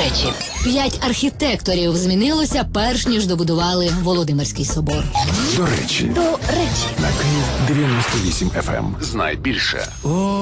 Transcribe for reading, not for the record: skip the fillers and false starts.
речі. 5 архітекторів змінилося, перш ніж добудували Володимирський собор. До речі. До речі. На Київ 98 FM. Знай більше.